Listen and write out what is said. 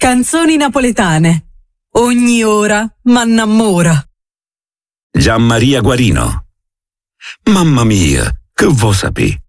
Canzoni napoletane. Ogni ora m'annamora. Gianmaria Guarino. Mamma mia, che vuoi sapere?